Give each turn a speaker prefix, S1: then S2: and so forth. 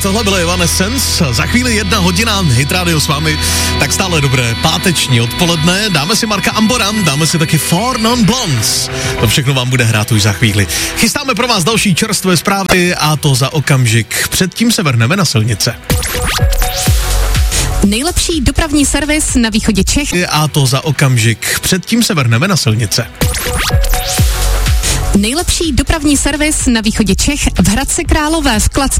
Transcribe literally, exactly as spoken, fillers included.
S1: tohle bylo Evanescence. Za chvíli jedna hodina Hit Radio s vámi. Tak stále dobré páteční odpoledne. Dáme si Marka Ambora, dáme si taky Four Non Blondes. To všechno vám bude hrát už za chvíli. Chystáme pro vás další čerstvé zprávy a to za okamžik. Předtím se vrhneme na silnice.
S2: Nejlepší dopravní servis na východě Čech.
S1: A to za okamžik. Předtím se vrhneme na silnice.
S2: Nejlepší dopravní servis na východě Čech v Hradci Králové v Kladně.